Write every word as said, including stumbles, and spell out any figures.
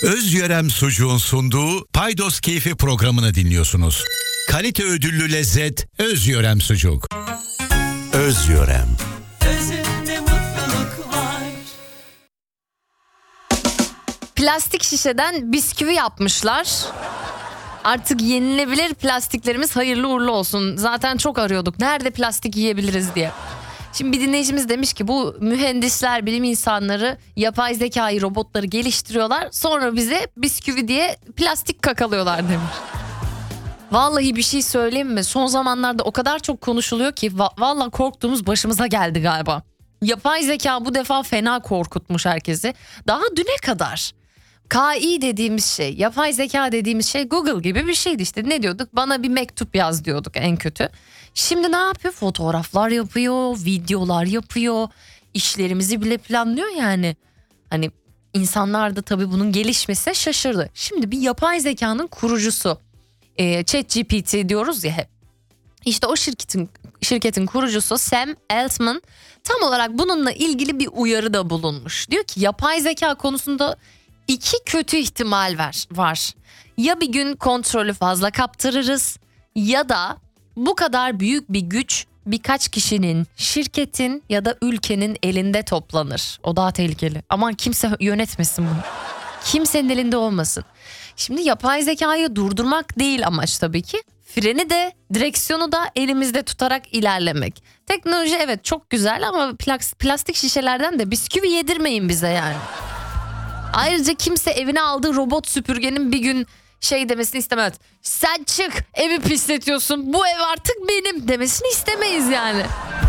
Özyörem Sucuğun sunduğu Paydos Keyfi programını dinliyorsunuz. Kalite ödüllü lezzet Özyörem Sucuk. Özyörem. Özünde mutluluk var. Plastik şişeden bisküvi yapmışlar. Artık yenilebilir plastiklerimiz hayırlı uğurlu olsun. Zaten çok arıyorduk. Nerede plastik yiyebiliriz diye. Şimdi bir dinleyicimiz demiş ki bu mühendisler, bilim insanları yapay zekayı, robotları geliştiriyorlar. Sonra bize bisküvi diye plastik kakalıyorlar demiş. Vallahi bir şey söyleyeyim mi? Son zamanlarda o kadar çok konuşuluyor ki va- vallahi korktuğumuz başımıza geldi galiba. Yapay zeka bu defa fena korkutmuş herkesi. Daha düne kadar K I dediğimiz şey, yapay zeka dediğimiz şey Google gibi bir şeydi işte. Ne diyorduk? Bana bir mektup yaz diyorduk en kötü. Şimdi ne yapıyor? Fotoğraflar yapıyor, videolar yapıyor, işlerimizi bile planlıyor yani. Hani insanlar da tabii bunun gelişmesine şaşırdı. Şimdi bir yapay zekanın kurucusu, e, ChatGPT diyoruz ya hep. İşte o şirketin şirketin kurucusu Sam Altman tam olarak bununla ilgili bir uyarıda bulunmuş. Diyor ki yapay zeka konusunda iki kötü ihtimal var. var. Ya bir gün kontrolü fazla kaptırırız ya da bu kadar büyük bir güç birkaç kişinin, şirketin ya da ülkenin elinde toplanır. O daha tehlikeli. Aman kimse yönetmesin bunu. Kimsenin elinde olmasın. Şimdi yapay zekayı durdurmak değil amaç tabii ki. Freni de, direksiyonu da elimizde tutarak ilerlemek. Teknoloji evet çok güzel ama plastik şişelerden de bisküvi yedirmeyin bize yani. Ayrıca kimse evine aldığı robot süpürgenin bir gün şey demesini istemez. Sen çık, evi pisletiyorsun, bu ev artık benim demesini istemeyiz yani.